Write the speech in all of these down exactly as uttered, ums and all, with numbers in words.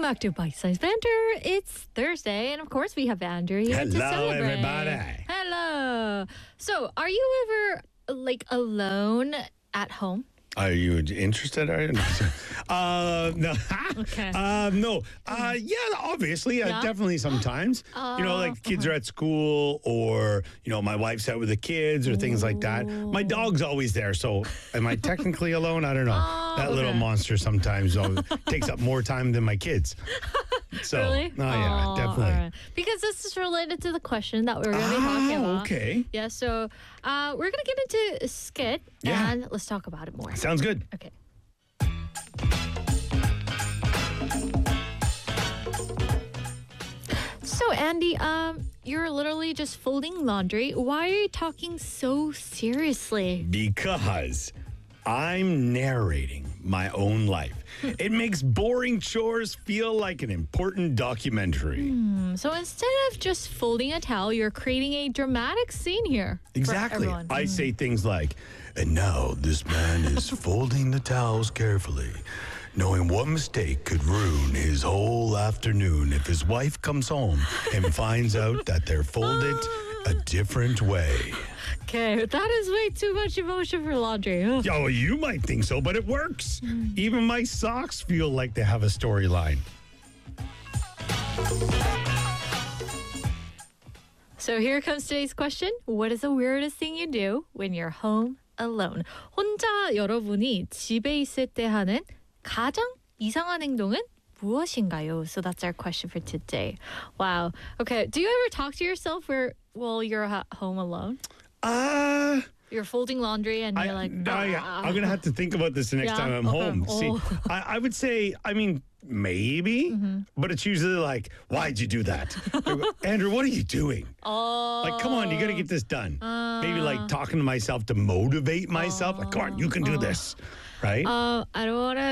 Welcome back to Bite Size Banter. It's Thursday, and of course, we have Andrew here to Hello, celebrate. everybody. Hello. So, are you ever like alone at home? Are you interested? Are you? uh, no. Okay. Uh, no. Uh, yeah, obviously. Uh, Yeah? Definitely sometimes. you know, like kids are at school or, you know, my wife's out with the kids or things like that. My dog's always there. So am I technically alone? I don't know. Oh, that little okay. monster sometimes always takes up more time than my kids. So, Really? Oh, yeah, Oh, definitely. all right. Because this is related to the question that we're going to be talking Ah, about. okay. Yeah, so uh, we're going to get into a skit, Yeah. and let's talk about it more. Sounds good. Okay. So, Andy, um, you're literally just folding laundry. Why are you talking so seriously? Because I'm narrating my own life. It makes boring chores feel like an important documentary. So instead of just folding a towel, you're creating a dramatic scene here. for Exactly. everyone. I say things like, and now this man is folding the towels carefully, knowing one mistake could ruin his whole afternoon if his wife comes home and finds out that they're folded a different way. Okay, that is way too much emotion for laundry. Ugh. Oh, you might think so, but it works. Even my socks feel like they have a storyline. So here comes today's question. What is the weirdest thing you do when you're home alone? 혼자 여러분이 집에 있을 때 하는 가장 이상한 행동은 무엇인가요? So that's our question for today. Wow. Okay, do you ever talk to yourself where, while you're at home alone? Uh, You're folding laundry and I, you're like, no, yeah, "Ah." I'm going to have to think about this the next Yeah? time I'm Okay. home. See, Oh. I, I would say, I mean, maybe, but it's usually like, why'd you do that? Andrew, what are you doing? Oh. Like, come on, you got to get this done. Maybe like talking to myself to motivate myself. Like, come on, you can do this. Right? Uh, I don't want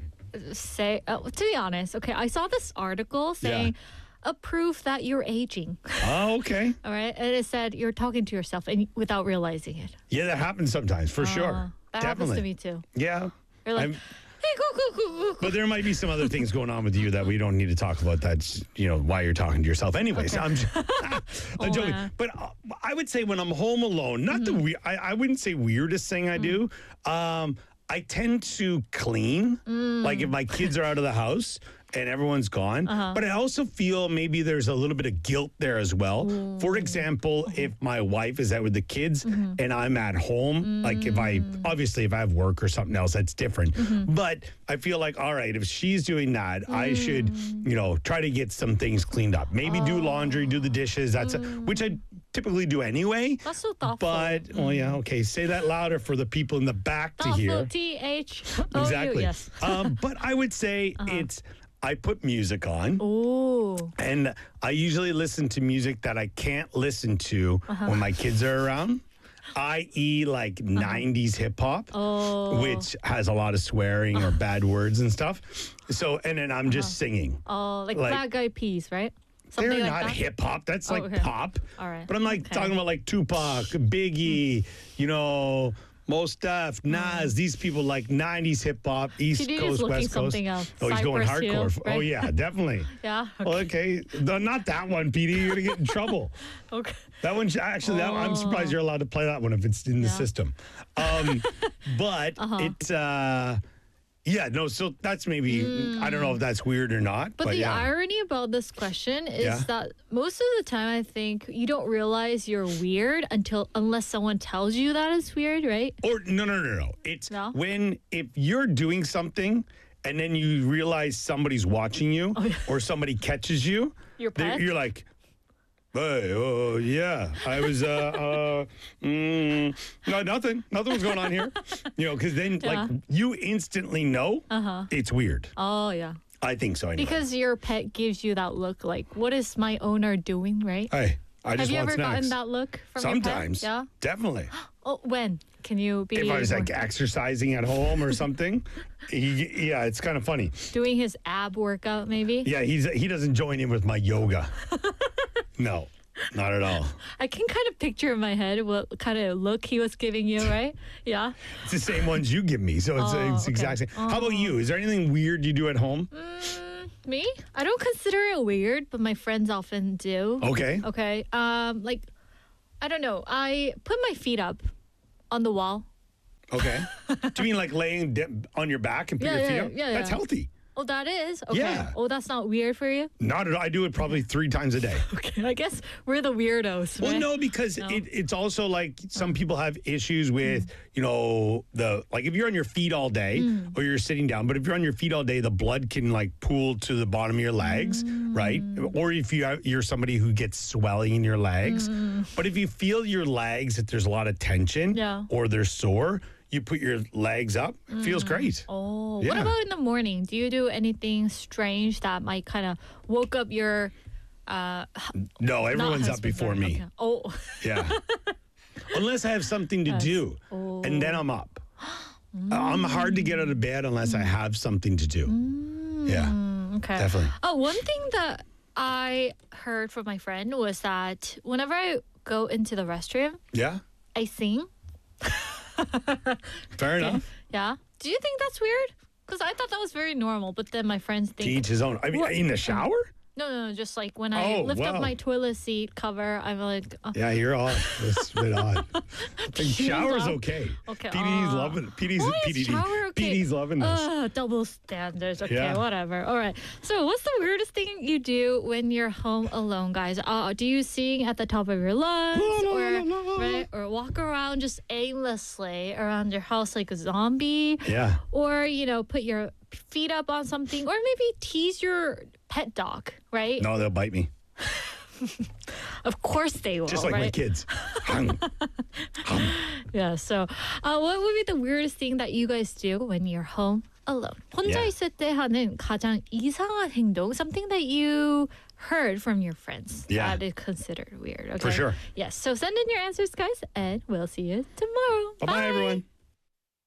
to say, uh, to be honest, okay, I saw this article saying a proof that you're aging. Oh, okay. All right. And it said you're talking to yourself and without realizing it. Yeah, that happens sometimes, for Uh, sure. That Definitely. happens to me too. Yeah. You're like, I'm- hey, go, go, go, go, go. But there might be some other things going on with you that we don't need to talk about. That's, you know, why you're talking to yourself. Anyways, Okay. I'm, I'm Oh, joking. yeah. But uh, I would say when I'm home alone, not the we- I, I wouldn't say weirdest thing I do. Um, I tend to clean. Like if my kids are out of the house and everyone's gone. But I also feel maybe there's a little bit of guilt there as well. For example, if my wife is out with the kids and I'm at home, like if I, obviously if I have work or something else, that's different. But I feel like, all right, if she's doing that, I should, you know, try to get some things cleaned up. Maybe do laundry, do the dishes. That's a, which I typically do anyway. That's so thoughtful. But, oh yeah, okay, say that louder for the people in the back to Thoughtful, hear. T H O U. Exactly. Yes. um, but I would say it's, I put music on. Ooh. And I usually listen to music that I can't listen to when my kids are around, that is like nineties hip hop, Oh. which has a lot of swearing or bad words and stuff. So, and then I'm just singing. Oh, like, Like- Black Eyed Peas, right? Something They're like not that? hip hop. That's Oh, like okay. pop. All right. But I'm like Okay. talking about like Tupac, Biggie, you know, Mos Def, Nas. These people like nineties hip hop, East P D is Coast, looking West Coast. something else. Oh, he's going Cypress Hill, hardcore. Oh right? yeah, definitely. Yeah. Well, okay, no, not that one, P D. You're gonna get in trouble. Okay. That one, actually, that one, I'm surprised you're allowed to play that one if it's in the Yeah. system. Um, but it, uh, yeah, no. So that's maybe I don't know if that's weird or not. But, But, the yeah, irony about this question is Yeah. that most of the time I think you don't realize you're weird until unless someone tells you that it's weird, right? or no, no, no, no. It's No? when if you're doing something and then you realize somebody's watching you or somebody catches you, Your they're- pet? you're like. Hey, oh yeah, I was. Uh, uh, mm, no, nothing. Nothing was going on here. You know, because then Yeah. like you instantly know it's weird. Oh yeah. I think so. Anyway. Because your pet gives you that look like, what is my owner doing, right? Hey, I Have just you want ever snacks. gotten that look from your pet? Sometimes. Yeah. Definitely. Oh, when? Can you be If I was more- like exercising at home or something, he, yeah, it's kind of funny. doing his ab workout maybe? Yeah, he's he doesn't join in with my yoga. No, not at all. I can kind of picture in my head what kind of look he was giving you, right? Yeah. It's the same ones you give me, so it's, Oh, it's okay. exact same. How about you? Is there anything weird you do at home? Mm, Me? I don't consider it weird, but my friends often do. Okay. Okay. Um, like, I don't know. I put my feet up on the wall. Okay. Do you mean like laying di- on your back and put Yeah, your feet yeah, up? yeah, That's yeah. healthy. Oh, that is? Okay. Yeah. Oh, that's not weird for you? Not at all. I do it probably three times a day. Okay. I guess we're the weirdos. Well, right? no, because It, it's also like some people have issues with, you know, the like if you're on your feet all day or you're sitting down, but if you're on your feet all day, the blood can like pool to the bottom of your legs, right? Or if you have, you're somebody who gets swelling in your legs. But if you feel your legs that there's a lot of tension Yeah. or they're sore, you put your legs up. It feels great. Oh, what Yeah. about in the morning? Do you do anything strange that might kind of woke up your uh No, not everyone's up husband, before sorry. me. Okay. Oh. Yeah. Unless I have something to do, and then I'm up. I'm hard to get out of bed unless I have something to do. Yeah, Okay. definitely. Oh, one thing that I heard from my friend was that whenever I go into the restroom, Yeah, I sing. fair enough. Yeah. Do you think that's weird? Because I thought that was very normal, but then my friends To think each his own. I mean, What? in the shower? no, no, no, just like when I Oh, lift wow. up my toilet seat cover, I'm like, oh, Yeah, you're odd. That's a bit odd. And shower's off. okay. Okay, P D D's uh, loving it. P D D's, why is P D D. shower okay? P D's loving this. uh, double standards. Okay, Yeah. whatever. All right. So, what's the weirdest thing you do when you're home alone, guys? Uh, do you sing at the top of your lungs, La, la, or la, la. right, or walk around just aimlessly around your house like a zombie? Yeah. Or, you know, put your feet up on something, or maybe tease your pet dog, right? No, they'll bite me. Of course they will, Just like my right? kids. Hung. Hum. Yeah, so uh, what would be the weirdest thing that you guys do when you're home alone? 혼자 Yeah. 있을 때 하는 가장 이상한 행동, something that you heard from your friends Yeah. that is considered weird. Okay? For sure. Yes, so send in your answers, guys, and we'll see you tomorrow. Bye-bye, everyone.